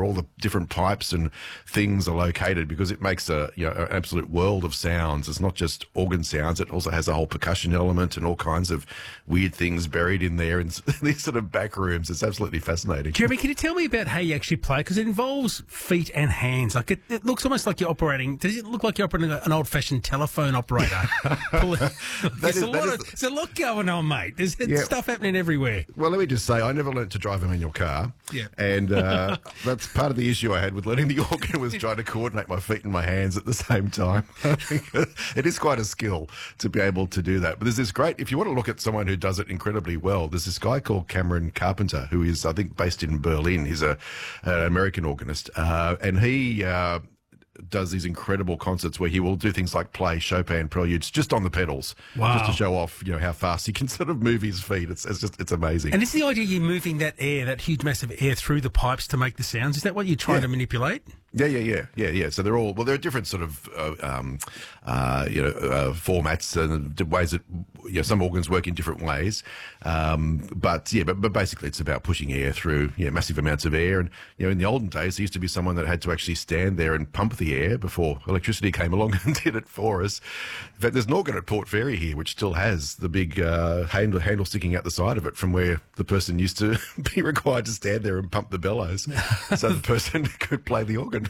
where all the different pipes and things are located, because it makes an absolute world of sounds. It's not just organ sounds. It also has a whole percussion element and all kinds of weird things buried in there in these sort of back rooms. It's absolutely fascinating. Jeremy, can you tell me about how you actually play? Because it involves feet and hands. Like it looks almost like you're operating. Does it look like you're operating an old-fashioned telephone operator? There's a lot going on, mate. There's stuff happening everywhere. Well, let me just say, I never learnt to drive a manual car. Yeah. And that's part of the issue I had with learning the organ, was trying to coordinate my feet and my hands at the same time. It is quite a skill to be able to do that. But there's this great, if you want to look at someone who does it incredibly well, there's this guy called Cameron Carpenter, who is, I think, based in Berlin. He's an American organist. And he does these incredible concerts where he will do things like play Chopin preludes just on the pedals, just to show off, how fast he can sort of move his feet. It's amazing. And is the idea you're moving that huge massive air through the pipes to make the sounds? Is that what you're trying to manipulate? Yeah. So there are different sort of, formats and ways that, some organs work in different ways. But basically it's about pushing air through, massive amounts of air. And, in the olden days, there used to be someone that had to actually stand there and pump the air before electricity came along and did it for us. In fact, there's an organ at Port Fairy here, which still has the big, handle sticking out the side of it, from where the person used to be required to stand there and pump the bellows so the person could play the organ.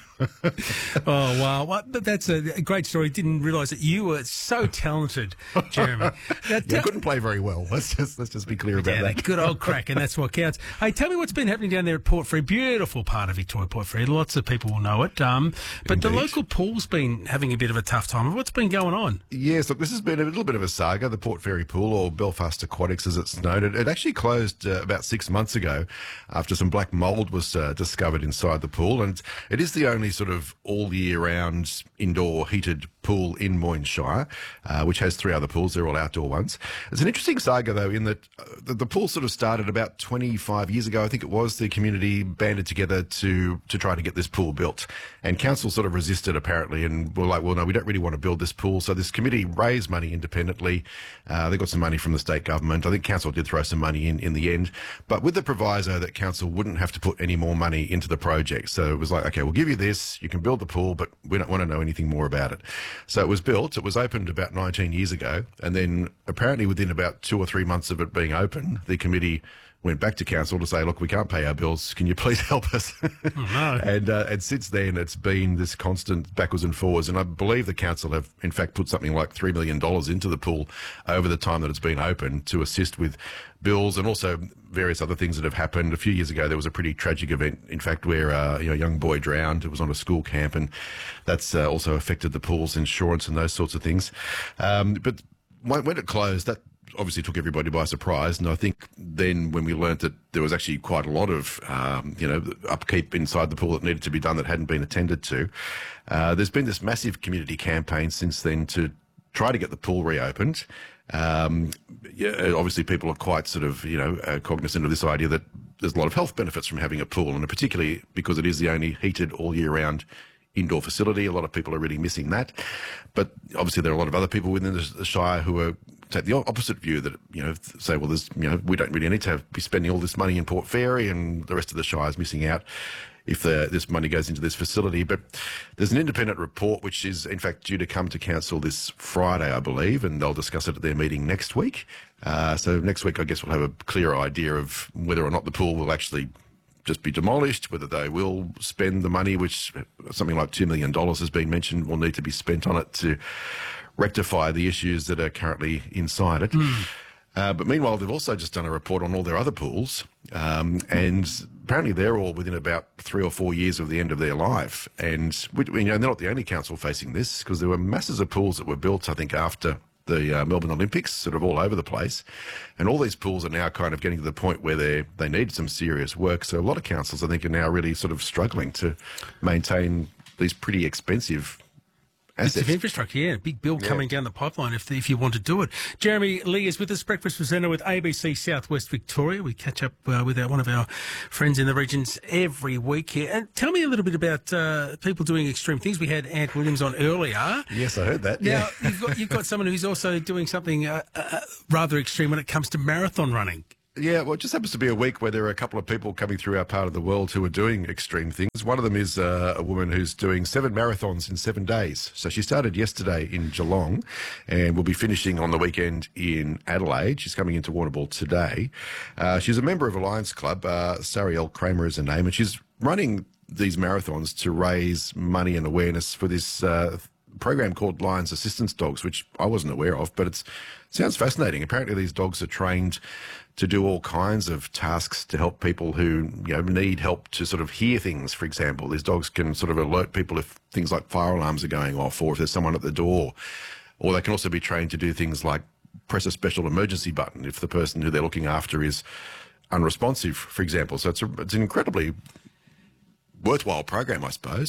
Oh, wow. Well, that's a great story. Didn't realise that you were so talented, Jeremy. I couldn't play very well. Let's just be clear about that. Good old crack, and that's what counts. Hey, tell me what's been happening down there at Port Fairy. Beautiful part of Victoria, Port Fairy. Lots of people will know it. But the local pool's been having a bit of a tough time. What's been going on? Yes, look, this has been a little bit of a saga, the Port Fairy Pool, or Belfast Aquatics as it's known. It actually closed about 6 months ago after some black mould was discovered inside the pool, and it is the only sort of all-year-round indoor heated pool in Moyne Shire, which has 3 other pools. They're all outdoor ones. It's an interesting saga, though, in that the pool sort of started about 25 years ago. I think it was. The community banded together to try to get this pool built, and council sort of resisted, apparently, and were like, well, no, we don't really want to build this pool. So this committee raised money independently. They got some money from the state government. I think council did throw some money in the end, but with the proviso that council wouldn't have to put any more money into the project. So it was like, okay, we'll give you this, you can build the pool, but we don't want to know anything more about it. So it was built. It was opened about 19 years ago, and then apparently within about 2 or 3 months of it being open, the committee went back to council to say, look, we can't pay our bills. Can you please help us? Oh, no. And since then, it's been this constant backwards and forwards. And I believe the council have, in fact, put something like $3 million into the pool over the time that it's been open to assist with bills and also various other things that have happened. A few years ago, there was a pretty tragic event, in fact, where a young boy drowned. It was on a school camp, and that's also affected the pool's insurance and those sorts of things. But when it closed, that obviously took everybody by surprise, and I think then when we learnt that there was actually quite a lot of upkeep inside the pool that needed to be done that hadn't been attended to, there's been this massive community campaign since then to try to get the pool reopened. Obviously people are quite sort of cognizant of this idea that there's a lot of health benefits from having a pool, and particularly because it is the only heated all year round indoor facility. A lot of people are really missing that. But obviously there are a lot of other people within the Shire who take the opposite view, that, say, well, there's, we don't really need to be spending all this money in Port Fairy, and the rest of the Shire is missing out if this money goes into this facility. But there's an independent report which is, in fact, due to come to council this Friday, I believe, and they'll discuss it at their meeting next week. So next week, I guess we'll have a clearer idea of whether or not the pool will actually just be demolished, whether they will spend the money, which something like $2 million has been mentioned will need to be spent on it to rectify the issues that are currently inside it. But meanwhile, they've also just done a report on all their other pools, and apparently they're all within about 3 or 4 years of the end of their life. And they're not the only council facing this, because there were masses of pools that were built, I think, after the Melbourne Olympics, sort of all over the place. And all these pools are now kind of getting to the point where they need some serious work. So a lot of councils, I think, are now really sort of struggling to maintain these pretty expensive assets. It's infrastructure, yeah. Big bill coming down the pipeline if you want to do it. Jeremy Lee is with us, breakfast presenter with ABC Southwest Victoria. We catch up with one of our friends in the regions every week here. And tell me a little bit about people doing extreme things. We had Ant Williams on earlier. Yes, I heard that. Now, yeah. you've got someone who's also doing something rather extreme when it comes to marathon running. Yeah, well, it just happens to be a week where there are a couple of people coming through our part of the world who are doing extreme things. One of them is a woman who's doing 7 marathons in 7 days. So she started yesterday in Geelong and will be finishing on the weekend in Adelaide. She's coming into Warrnambool today. She's a member of a Lions Club. Sariel Kramer is her name, and she's running these marathons to raise money and awareness for this program called Lions Assistance Dogs, which I wasn't aware of, but it sounds fascinating. Apparently these dogs are trained to do all kinds of tasks to help people who need help to sort of hear things, for example. These dogs can sort of alert people if things like fire alarms are going off or if there's someone at the door. Or they can also be trained to do things like press a special emergency button if the person who they're looking after is unresponsive, for example. So it's an incredibly worthwhile program, I suppose.